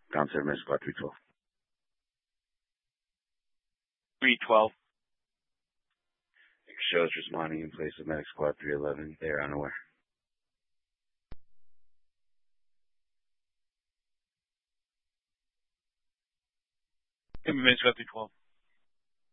Ground Center, Medic Squad 312. 312. Shows responding in place of Medic Squad 311. They are unaware. Medic Squad 312.